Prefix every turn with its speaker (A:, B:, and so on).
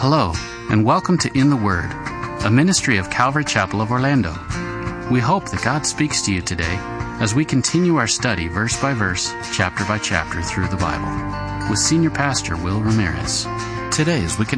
A: Hello, and welcome to In the Word, a ministry of Calvary Chapel of Orlando. We hope that God speaks to you today as we continue our study verse by verse, chapter by chapter through the Bible, with Senior Pastor Will Ramirez. Today, as we